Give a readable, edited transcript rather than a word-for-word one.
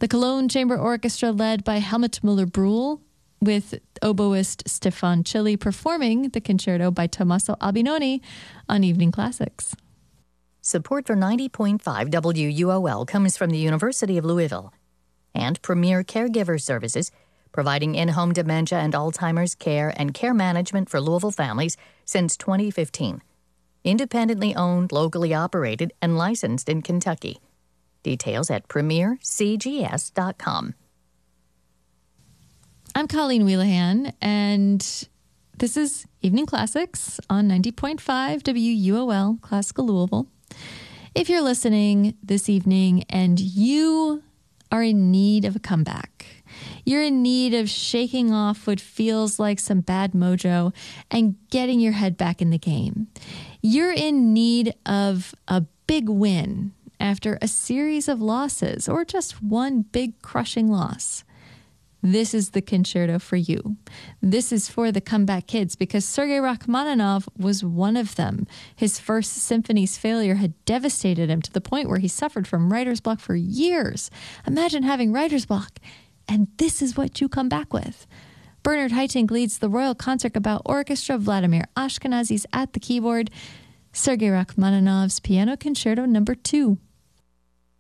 The Cologne Chamber Orchestra, led by Helmut Müller-Brühl, with oboist Stefan Chili performing the concerto by Tommaso Albinoni on Evening Classics. Support for 90.5 WUOL comes from the University of Louisville and Premier Caregiver Services, providing in-home dementia and Alzheimer's care and care management for Louisville families since 2015. Independently owned, locally operated, and licensed in Kentucky. Details at premiercgs.com. I'm Colleen Wheelahan, and this is Evening Classics on 90.5 WUOL, Classical Louisville. If you're listening this evening and you are in need of a comeback, you're in need of shaking off what feels like some bad mojo and getting your head back in the game, you're in need of a big win after a series of losses or just one big crushing loss, this is the concerto for you. This is for the comeback kids because Sergei Rachmaninoff was one of them. His first symphony's failure had devastated him to the point where he suffered from writer's block for years. Imagine having writer's block, and this is what you come back with. Bernard Haitink leads the Royal Concertgebouw Orchestra. Vladimir Ashkenazy's at the keyboard. Sergei Rachmaninoff's Piano Concerto No. 2.